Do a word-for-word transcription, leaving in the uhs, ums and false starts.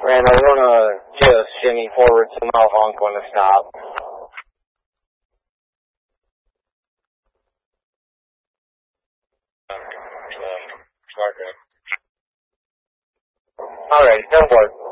And I'm gonna just shimmy forward to Mount Honk when to stop. Alright, ten four.